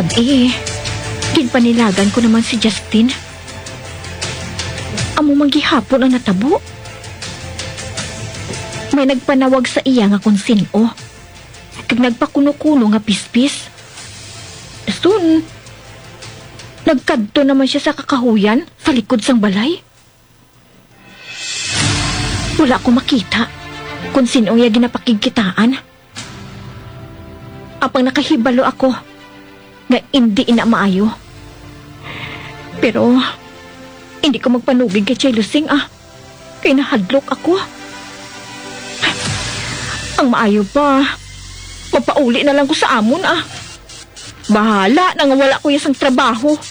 Kagabi, ginpanilagan ko naman si Justin. Amo manggihapon ang natabo. May nagpanawag sa iya nga kung sino. Kag nagpakuno-kuno nga pispis. Soon, nagkadto naman siya sa kakahuyan sa likod sang balay. Wala ko makita kung sino iya ginapakigkitaan. Apang nakahibalo ako nga hindi ina maayo. Pero hindi ko magpanubig kay Chay Lusing kay nahadlok ako. Ang maayo pa, mapauli na lang ko sa amon Bahala na nga wala ko yasang trabaho.